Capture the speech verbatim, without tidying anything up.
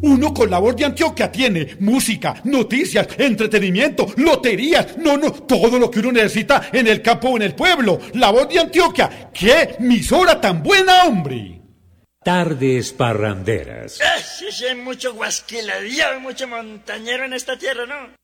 Uno con La Voz de Antioquia tiene música, noticias, entretenimiento, loterías, no, no, todo lo que uno necesita en el campo o en el pueblo. La Voz de Antioquia, ¡qué emisora tan buena, hombre! Tardes parranderas. Ah, sí, sí, hay mucho guasquiladillo, mucho montañero en esta tierra, ¿no?